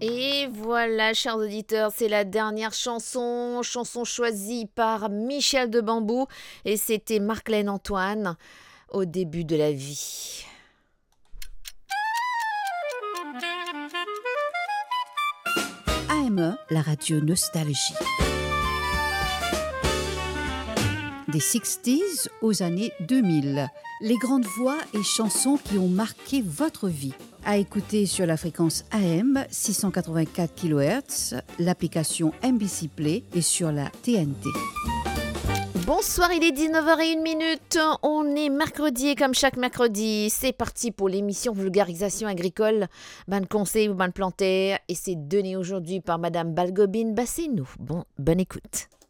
Et voilà, chers auditeurs, c'est la dernière chanson choisie par Michel de Bambou, et c'était Marlène Antoine, Au début de la vie. AME, la radio Nostalgie. Des 60s aux années 2000. Les grandes voix et chansons qui ont marqué votre vie. À écouter sur la fréquence AM 684 kHz, l'application MBC Play et sur la TNT. Bonsoir, il est 19h01. On est mercredi et comme chaque mercredi, c'est parti pour l'émission Vulgarisation agricole. Ban conseil ou ban plantaire, et c'est donné aujourd'hui par Madame Balgobine Bassénou. Bonne écoute.